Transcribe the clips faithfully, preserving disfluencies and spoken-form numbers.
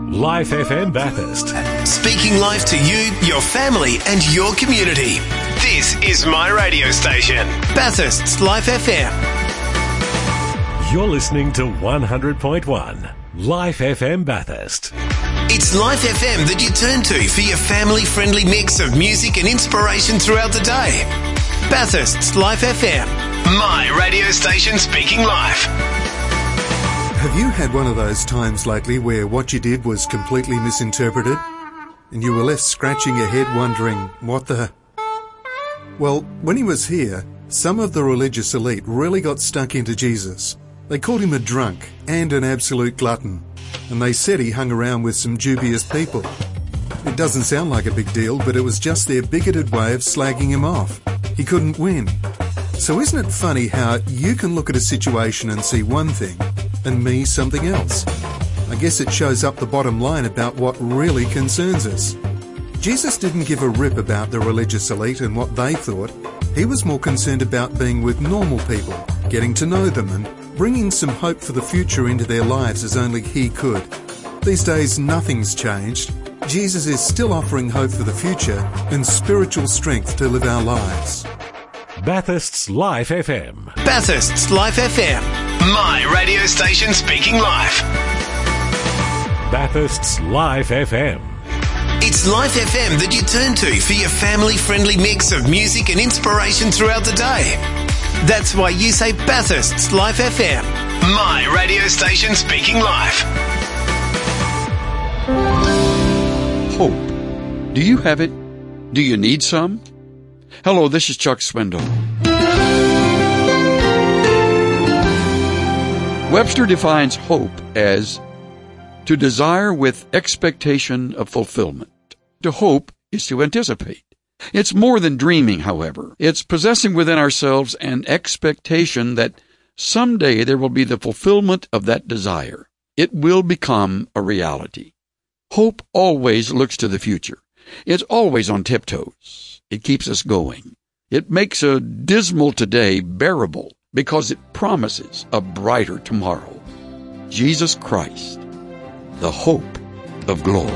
Life F M Bathurst. Speaking life to you, your family and your community. This is my radio station, Bathurst's Life F M. You're listening to one hundred point one Life F M Bathurst. It's Life F M that you turn to for your family-friendly mix of music and inspiration throughout the day. Bathurst's Life F M, my radio station speaking life. Have you had one of those times lately where what you did was completely misinterpreted and you were left scratching your head wondering, what the... Well, when he was here, some of the religious elite really got stuck into Jesus. They called him a drunk and an absolute glutton, and they said he hung around with some dubious people. It doesn't sound like a big deal, but it was just their bigoted way of slagging him off. He couldn't win. So isn't it funny how you can look at a situation and see one thing, and me something else? I guess it shows up the bottom line about what really concerns us. Jesus didn't give a rip about the religious elite and what they thought. He was more concerned about being with normal people, getting to know them and bringing some hope for the future into their lives as only he could. These days nothing's changed. Jesus is still offering hope for the future and spiritual strength to live our lives. Bathurst's Life F M. Bathurst's Life F M, my radio station speaking life. Bathurst's Life F M. It's Life F M that you turn to for your family-friendly mix of music and inspiration throughout the day. That's why you say Bathurst's Life F M, my radio station speaking life. Hope. Do you have it? Do you need some? Hello, this is Chuck Swindoll. Webster defines hope as to desire with expectation of fulfillment. To hope is to anticipate. It's more than dreaming, however. It's possessing within ourselves an expectation that someday there will be the fulfillment of that desire. It will become a reality. Hope always looks to the future. It's always on tiptoes. It keeps us going. It makes a dismal today bearable because it promises a brighter tomorrow. Jesus Christ, the hope of glory.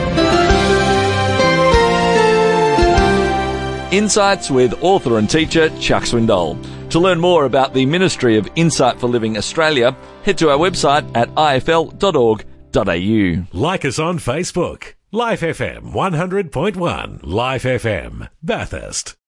Insights with author and teacher Chuck Swindoll. To learn more about the Ministry of Insight for Living Australia, head to our website at I F L dot org dot A U. Like us on Facebook. Life F M one hundred point one. Life F M Bathurst.